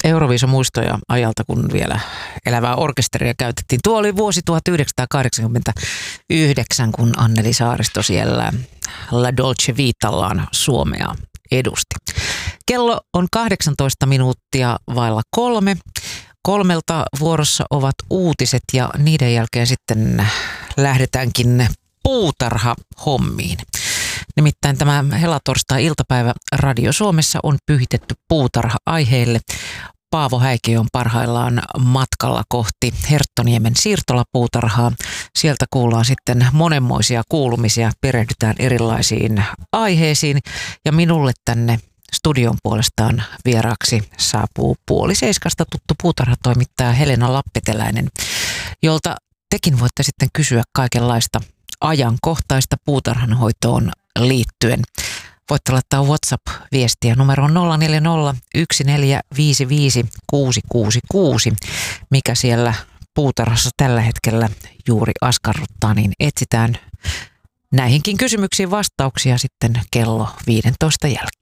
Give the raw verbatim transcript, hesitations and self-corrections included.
Euroviiso-muistoja ajalta, kun vielä elävää orkesteria käytettiin. Tuo oli vuosi tuhatyhdeksänsataakahdeksankymmentäyhdeksän, kun Anneli Saaristo siellä La Dolce Vitallaan Suomea edusti. Kello on kahdeksantoista minuuttia vailla kolme. Kolmelta vuorossa ovat uutiset ja niiden jälkeen sitten lähdetäänkin puutarha-hommiin. Nimittäin tämä helatorstai-iltapäivä Radio Suomessa on pyhitetty puutarha-aiheelle. Paavo Häikiö on parhaillaan matkalla kohti Herttoniemen siirtolapuutarhaa. Sieltä kuullaan sitten monenmoisia kuulumisia, perehdytään erilaisiin aiheisiin ja minulle tänne studion puolestaan vieraaksi saapuu puoli seiskasta tuttu puutarhatoimittaja Helena Lappeteläinen, jolta tekin voitte sitten kysyä kaikenlaista ajankohtaista puutarhanhoitoon liittyen. Voitte laittaa WhatsApp-viestiä numero nolla neljä nolla yksi neljä viisi viisi kuusi kuusi kuusi. Mikä siellä puutarhassa tällä hetkellä juuri askarruttaa, niin etsitään näihinkin kysymyksiin vastauksia sitten kello viisitoista jälkeen.